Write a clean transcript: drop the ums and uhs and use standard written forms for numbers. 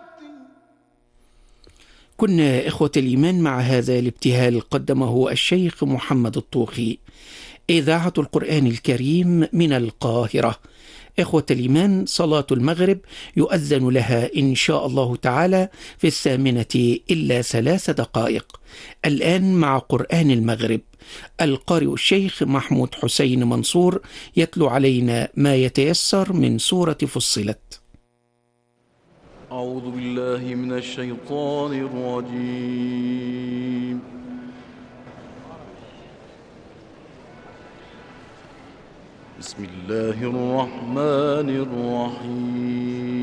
كنا إخوة الإيمان مع هذا الابتهال قدمه الشيخ محمد الطوخي. إذاعة القرآن الكريم من القاهرة. إخوة الإيمان، صلاة المغرب يؤذن لها إن شاء الله تعالى في 8:03. الآن مع قرآن المغرب، القارئ الشيخ محمود حسين منصور يتلو علينا ما يتيسر من سورة فصلت. أعوذ بالله من الشيطان الرجيم. بسم الله الرحمن الرحيم.